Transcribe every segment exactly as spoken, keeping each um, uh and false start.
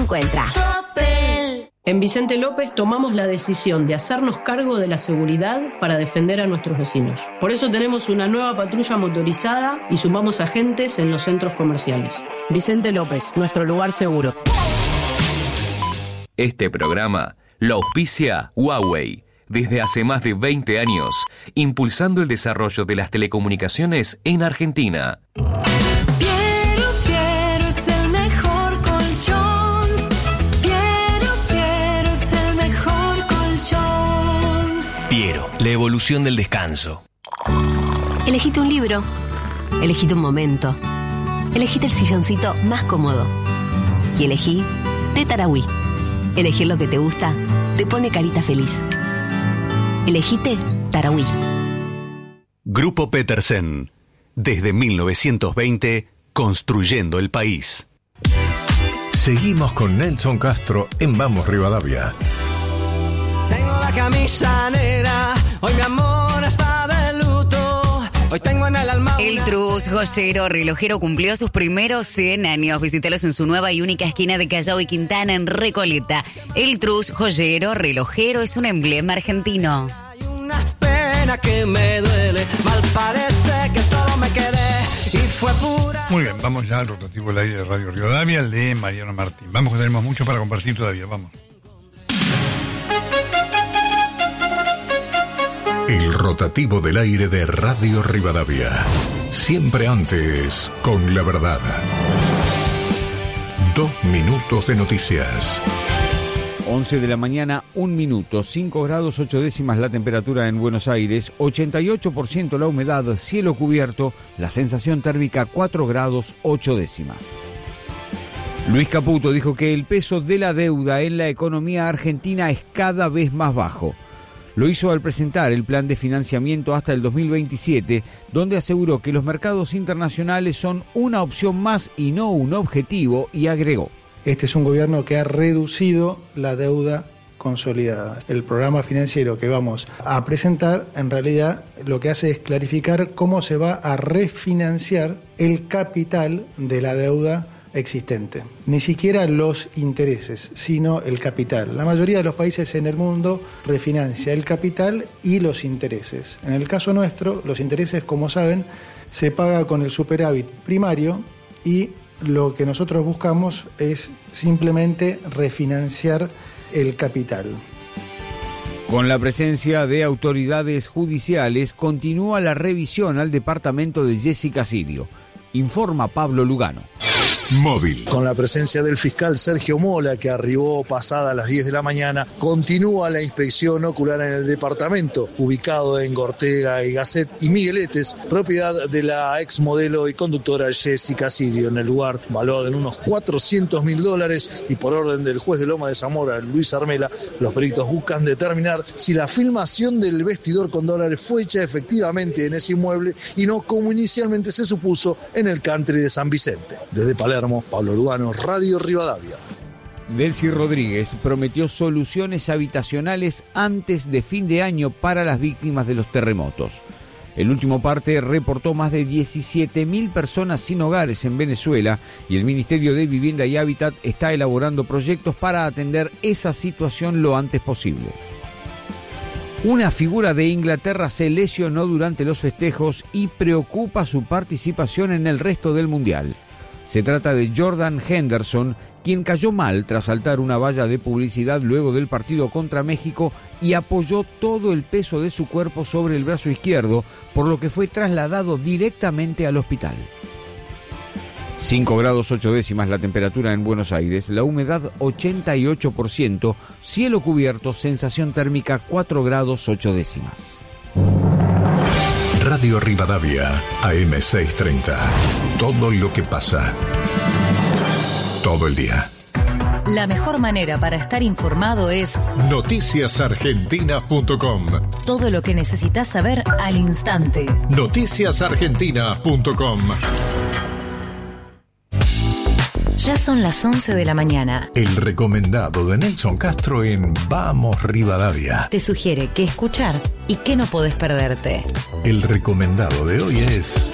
encuentra. En Vicente López tomamos la decisión de hacernos cargo de la seguridad para defender a nuestros vecinos. Por eso tenemos una nueva patrulla motorizada y sumamos agentes en los centros comerciales. Vicente López, nuestro lugar seguro. Este programa lo auspicia Huawei, desde hace más de veinte años, impulsando el desarrollo de las telecomunicaciones en Argentina. Piero, Piero es el mejor colchón. Piero, Piero es el mejor colchón. Piero, la evolución del descanso. Elegite un libro, elegite un momento, elegite el silloncito más cómodo y elegí Té Tarahui. Elegir lo que te gusta te pone carita feliz. Elegite Tarahui. Grupo Petersen. Desde mil novecientos veinte, construyendo el país. Seguimos con Nelson Castro en Vamos Rivadavia. Tengo la camisa negra, hoy mi amor está de luto. Hoy tengo en el alma. El Trus, joyero, relojero, cumplió sus primeros cien años. Visítalos en su nueva y única esquina de Callao y Quintana en Recoleta. El Trus, joyero, relojero, es un emblema argentino. Hay una pena que me duele, mal parece que solo me quedé y fue pura. Muy bien, vamos ya al rotativo del aire de Radio Rivadavia, el de Mariano Martín. Vamos, que tenemos mucho para compartir todavía, vamos. El rotativo del aire de Radio Rivadavia. Siempre antes, con la verdad. Dos minutos de noticias. once de la mañana, un minuto, cinco grados ocho décimas la temperatura en Buenos Aires, ochenta y ocho por ciento la humedad, cielo cubierto, la sensación térmica cuatro grados ocho décimas. Luis Caputo dijo que el peso de la deuda en la economía argentina es cada vez más bajo. Lo hizo al presentar el plan de financiamiento hasta el dos mil veintisiete, donde aseguró que los mercados internacionales son una opción más y no un objetivo, y agregó: este es un gobierno que ha reducido la deuda consolidada. El programa financiero que vamos a presentar, en realidad, lo que hace es clarificar cómo se va a refinanciar el capital de la deuda existente. Ni siquiera los intereses, sino el capital. La mayoría de los países en el mundo refinancia el capital y los intereses. En el caso nuestro, los intereses, como saben, se paga con el superávit primario, y lo que nosotros buscamos es simplemente refinanciar el capital. Con la presencia de autoridades judiciales, continúa la revisión al departamento de Jessica Sirio. Informa Pablo Lugano. Móvil. Con la presencia del fiscal Sergio Mola, que arribó pasada las diez de la mañana, continúa la inspección ocular en el departamento, ubicado en Ortega y Gasset y Migueletes, propiedad de la exmodelo y conductora Jessica Sirio. En el lugar, valuado en unos cuatrocientos mil dólares, y por orden del juez de Loma de Zamora, Luis Armela, los peritos buscan determinar si la filmación del vestidor con dólares fue hecha efectivamente en ese inmueble y no como inicialmente se supuso en el country de San Vicente. Desde Palermo, Pablo Lugano, Radio Rivadavia. Delcy Rodríguez prometió soluciones habitacionales antes de fin de año para las víctimas de los terremotos. El último parte reportó más de diecisiete mil personas sin hogares en Venezuela, y el Ministerio de Vivienda y Hábitat está elaborando proyectos para atender esa situación lo antes posible. Una figura de Inglaterra se lesionó durante los festejos y preocupa su participación en el resto del Mundial. Se trata de Jordan Henderson, quien cayó mal tras saltar una valla de publicidad luego del partido contra México y apoyó todo el peso de su cuerpo sobre el brazo izquierdo, por lo que fue trasladado directamente al hospital. cinco grados ocho décimas la temperatura en Buenos Aires, la humedad ochenta y ocho por ciento, cielo cubierto, sensación térmica cuatro grados ocho décimas. Radio Rivadavia, A M seiscientos treinta. Todo lo que pasa. Todo el día. La mejor manera para estar informado es noticias argentinas punto com. Todo lo que necesitas saber al instante. noticias argentinas punto com. Ya son las once de la mañana. El recomendado de Nelson Castro en Vamos Rivadavia. Te sugiere qué escuchar y qué no podés perderte. El recomendado de hoy es...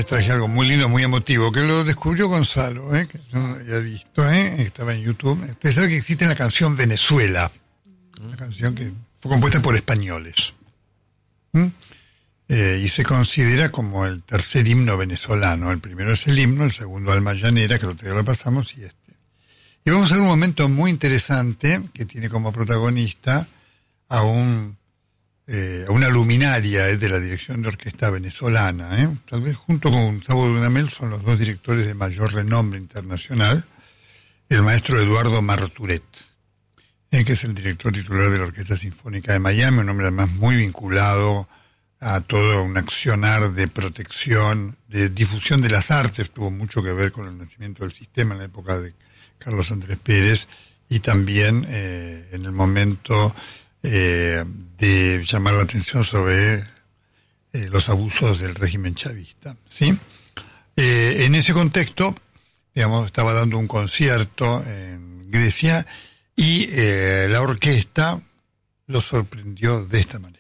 traje algo muy lindo, muy emotivo, que lo descubrió Gonzalo, ¿eh? Que yo no había visto, ¿eh? Estaba en YouTube. Usted sabe que existe la canción Venezuela, una canción que fue compuesta por españoles. ¿Mm? Eh, y se considera como el tercer himno venezolano. El primero es el himno, el segundo Alma Llanera, que lo te lo pasamos, y este. Y vamos a ver un momento muy interesante que tiene como protagonista a un eh, a una luminaria eh, de la dirección de orquesta venezolana. Eh. Tal vez junto con Gustavo Dudamel son los dos directores de mayor renombre internacional. El maestro Eduardo Marturet, eh, que es el director titular de la Orquesta Sinfónica de Miami, un hombre además muy vinculado a todo un accionar de protección, de difusión de las artes. Tuvo mucho que ver con el nacimiento del sistema en la época de Carlos Andrés Pérez y también eh, en el momento eh, de llamar la atención sobre eh, los abusos del régimen chavista, ¿sí? Eh, en ese contexto, digamos, estaba dando un concierto en Grecia y eh, la orquesta lo sorprendió de esta manera.